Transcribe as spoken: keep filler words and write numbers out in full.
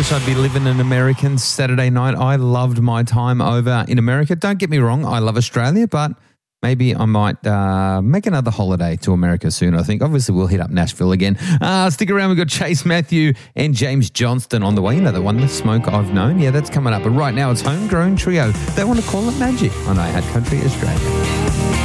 wish I'd be living an American Saturday night. I loved my time over in America. Don't get me wrong, I love Australia, but maybe I might uh, make another holiday to America soon, I think. Obviously, we'll hit up Nashville again. Uh, stick around. We've got Chase Matthew and James Johnston on the way. You know, the one, the smoke I've known. Yeah, that's coming up. But right now, it's Homegrown Trio. They want to call it magic on iHeart Country Australia.